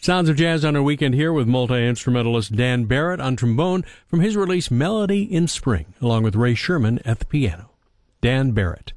Sounds of Jazz on our weekend here with multi-instrumentalist Dan Barrett on trombone from his release Melody in Spring, along with Ray Sherman at the piano. Dan Barrett.